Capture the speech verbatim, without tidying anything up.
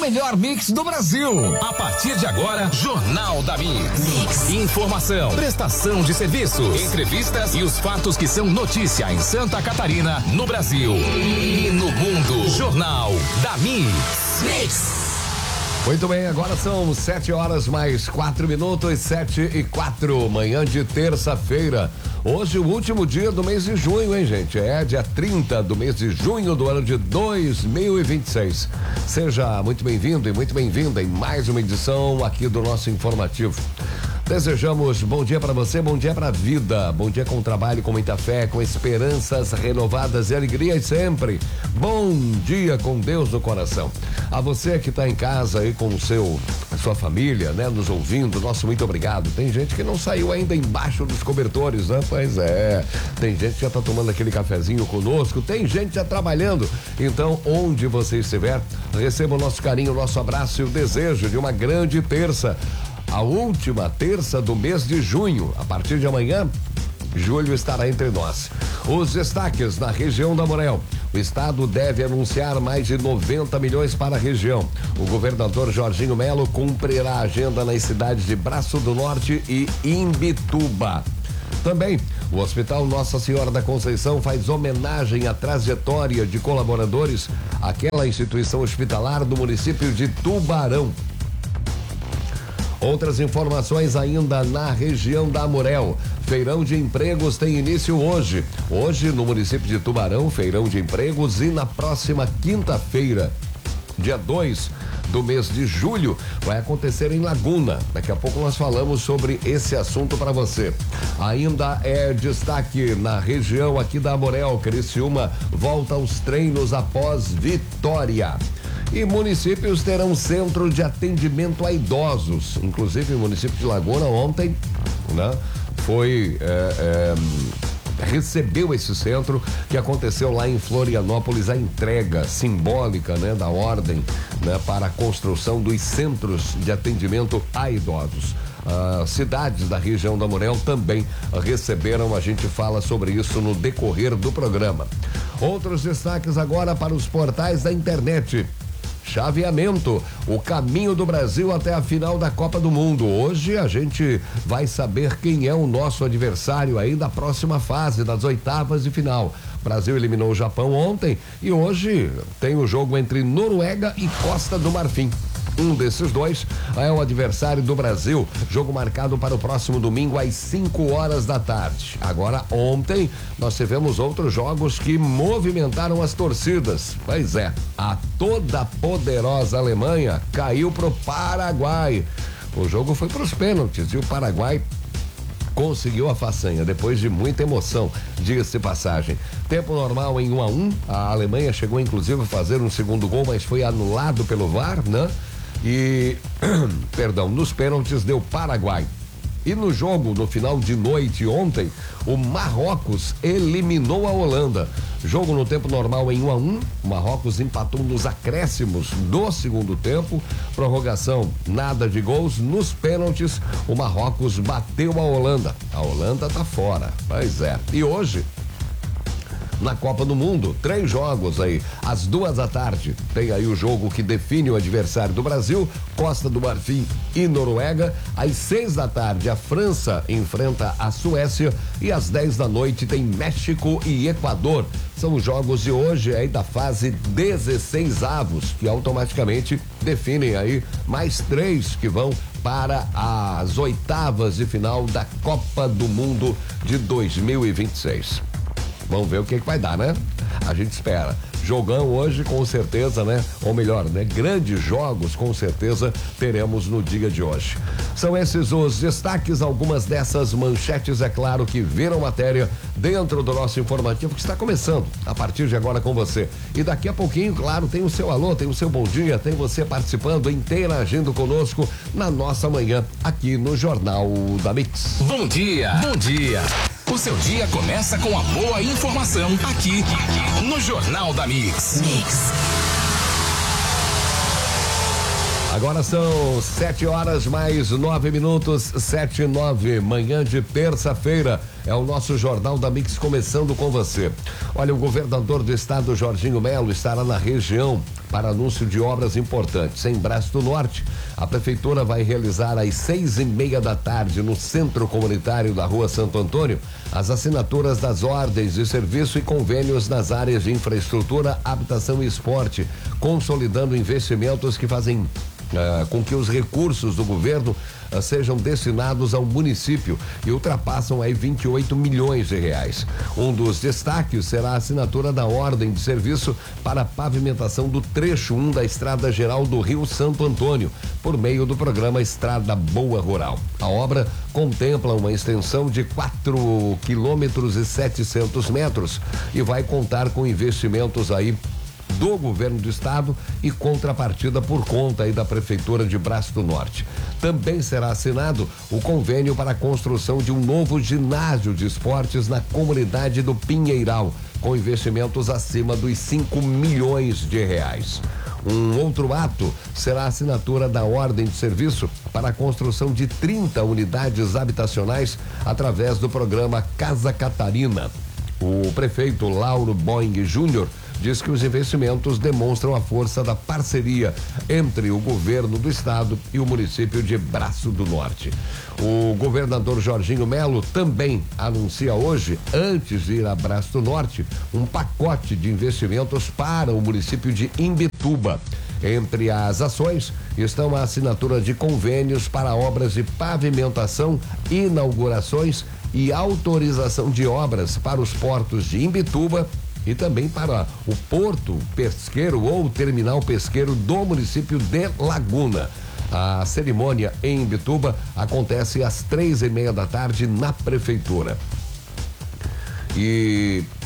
melhor mix do Brasil. A partir de agora, Jornal da Mix. Mix. Informação, prestação de serviços, entrevistas e os fatos que são notícia em Santa Catarina, no Brasil e no mundo. Jornal da Mix. Mix. Muito bem, agora são sete horas mais quatro minutos, sete e quatro, manhã de terça-feira. Hoje, o último dia do mês de junho, hein, gente? É dia trinta do mês de junho do ano de dois mil e vinte e seis. Seja muito bem-vindo e muito bem-vinda em mais uma edição aqui do nosso informativo. Desejamos bom dia para você, bom dia para a vida, bom dia com trabalho, com muita fé, com esperanças renovadas e alegrias sempre. Bom dia com Deus no coração. A você que está em casa aí com o seu, a sua família, né, nos ouvindo, nosso muito obrigado. Tem gente que não saiu ainda embaixo dos cobertores, né? Pois é. Tem gente que já está tomando aquele cafezinho conosco, tem gente já trabalhando. Então, onde você estiver, receba o nosso carinho, o nosso abraço e o desejo de uma grande terça. A última terça do mês de junho. A partir de amanhã, julho estará entre nós. Os destaques na região da Morel. O estado deve anunciar mais de noventa milhões para a região. O governador Jorginho Melo cumprirá a agenda nas cidades de Braço do Norte e Imbituba. Também, o Hospital Nossa Senhora da Conceição faz homenagem à trajetória de colaboradores àquela instituição hospitalar do município de Tubarão. Outras informações ainda na região da Amurel. Feirão de empregos tem início hoje. Hoje, no município de Tubarão, feirão de empregos, e na próxima quinta-feira, dia dois do mês de julho, vai acontecer em Laguna. Daqui a pouco nós falamos sobre esse assunto para você. Ainda é destaque na região aqui da Amurel. Criciúma volta aos treinos após vitória. E municípios terão centro de atendimento a idosos. Inclusive, o município de Laguna ontem, né, foi é, é, recebeu esse centro que aconteceu lá em Florianópolis, a entrega simbólica, né, da ordem, né, para a construção dos centros de atendimento a idosos. Uh, cidades da região da Morel também receberam, a gente fala sobre isso no decorrer do programa. Outros destaques agora para os portais da internet. Chaveamento, o caminho do Brasil até a final da Copa do Mundo. Hoje a gente vai saber quem é o nosso adversário aí da próxima fase, das oitavas de final. O Brasil eliminou o Japão ontem e hoje tem o jogo entre Noruega e Costa do Marfim. Um desses dois é o adversário do Brasil, jogo marcado para o próximo domingo às cinco horas da tarde. Agora, ontem, nós tivemos outros jogos que movimentaram as torcidas. Pois é, a toda poderosa Alemanha caiu pro Paraguai. O jogo foi pros pênaltis e o Paraguai conseguiu a façanha, depois de muita emoção, diga-se passagem. Tempo normal em um a um, a Alemanha chegou inclusive a fazer um segundo gol, mas foi anulado pelo V A R, né? E, perdão, nos pênaltis deu Paraguai. E no jogo, no final de noite ontem, o Marrocos eliminou a Holanda. Jogo no tempo normal em um a um, o Marrocos empatou nos acréscimos do segundo tempo, prorrogação, nada de gols. Nos pênaltis, o Marrocos bateu a Holanda. A Holanda tá fora, pois é. E hoje, na Copa do Mundo, três jogos aí, às duas da tarde, tem aí o jogo que define o adversário do Brasil, Costa do Marfim e Noruega. Às seis da tarde, a França enfrenta a Suécia e às dez da noite tem México e Equador. São os jogos de hoje aí da fase dezesseis avos, que automaticamente definem aí mais três que vão para as oitavas de final da Copa do Mundo de dois mil e vinte e seis. Vamos ver o que, que vai dar, né? A gente espera. Jogão hoje, com certeza, né? Ou melhor, né? Grandes jogos, com certeza, teremos no dia de hoje. São esses os destaques, algumas dessas manchetes, é claro, que viram matéria dentro do nosso informativo, que está começando a partir de agora com você. E daqui a pouquinho, claro, tem o seu alô, tem o seu bom dia, tem você participando, interagindo conosco na nossa manhã, aqui no Jornal da Mix. Bom dia, bom dia. O seu dia começa com a boa informação aqui no Jornal da Mix. Mix. Agora são sete horas mais nove minutos, sete e nove, manhã de terça-feira. É o nosso Jornal da Mix começando com você. Olha, o governador do estado, Jorginho Melo, estará na região para anúncio de obras importantes. Em Braço do Norte, a prefeitura vai realizar às seis e meia da tarde no Centro Comunitário da Rua Santo Antônio as assinaturas das ordens de serviço e convênios nas áreas de infraestrutura, habitação e esporte, consolidando investimentos que fazem Uh, com que os recursos do governo uh, sejam destinados ao município e ultrapassam aí vinte e oito milhões de reais. Um dos destaques será a assinatura da ordem de serviço para a pavimentação do trecho um da Estrada Geral do Rio Santo Antônio, por meio do programa Estrada Boa Rural. A obra contempla uma extensão de quatro quilômetros e setecentos metros e vai contar com investimentos aí do governo do estado e contrapartida por conta aí da prefeitura de Braço do Norte. Também será assinado o convênio para a construção de um novo ginásio de esportes na comunidade do Pinheiral, com investimentos acima dos cinco milhões de reais. Um outro ato será a assinatura da ordem de serviço para a construção de trinta unidades habitacionais através do programa Casa Catarina. O prefeito Lauro Boing Júnior diz que os investimentos demonstram a força da parceria entre o governo do estado e o município de Braço do Norte. O governador Jorginho Melo também anuncia hoje, antes de ir a Braço do Norte, um pacote de investimentos para o município de Imbituba. Entre as ações estão a assinatura de convênios para obras de pavimentação, inaugurações e autorização de obras para os portos de Imbituba e também para o porto pesqueiro ou terminal pesqueiro do município de Laguna. A cerimônia em Imbituba acontece às três e meia da tarde na prefeitura. E